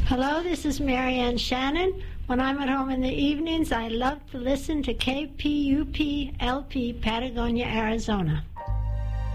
Hello, this is Marianne Shannon. When I'm at home in the evenings, I love to listen to KPUP LP, Patagonia, Arizona.